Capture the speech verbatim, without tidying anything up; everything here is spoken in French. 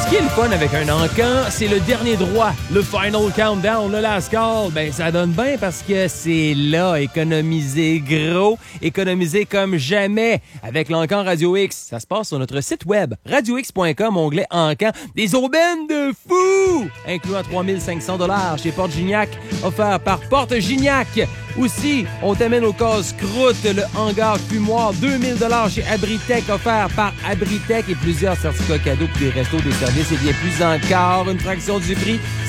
Ce qui est le fun avec un encan, c'est le dernier droit, le final countdown, le last call. Ben, ça donne bien parce que c'est là, économiser gros, économiser comme jamais avec l'encan Radio X. Ça se passe sur notre site web, radio x point com, onglet encan. Des aubaines de fou, incluant trois mille cinq cents dollars chez Porte Gignac, offert par Porte Gignac. Aussi, on t'amène au casse-croûte, le hangar fumoir, deux mille dollars chez Abritech, offert par Abritech et plusieurs certificats cadeaux pour des restos, des services et bien plus encore. Une fraction du prix.